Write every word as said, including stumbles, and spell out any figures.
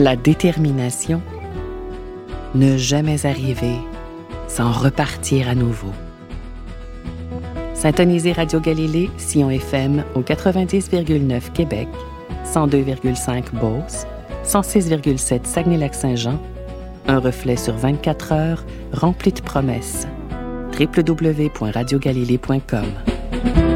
la détermination, ne jamais arriver sans repartir à nouveau. Syntonisez Radio Galilée, Sion F M au quatre-vingt-dix virgule neuf Québec, cent deux virgule cinq Beauce, cent six virgule sept Saguenay-Lac-Saint-Jean, un reflet sur vingt-quatre heures rempli de promesses. w w w point radio galilée point com